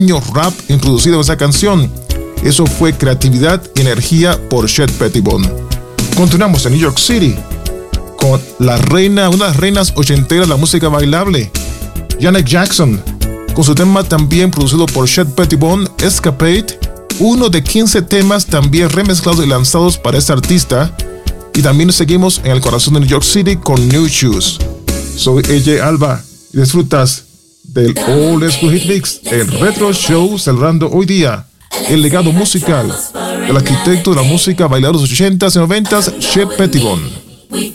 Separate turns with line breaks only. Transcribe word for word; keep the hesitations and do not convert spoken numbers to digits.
rap introducido en esa canción. Eso fue creatividad y energía por Chet Pettibone. Continuamos en New York City con la reina, una de las reinas ochenteras de la música bailable, Janet Jackson, con su tema también producido por Chet Pettibone, Escapade, uno de quince temas también remezclados y lanzados para esta artista. Y también seguimos en el corazón de New York City con New Shoes. Soy A J Alba y disfrutas del Old School Hit Mix, el Retro Show, celebrando hoy día el legado musical del arquitecto de la música bailable de los ochentas y noventas, Chet Pettibone.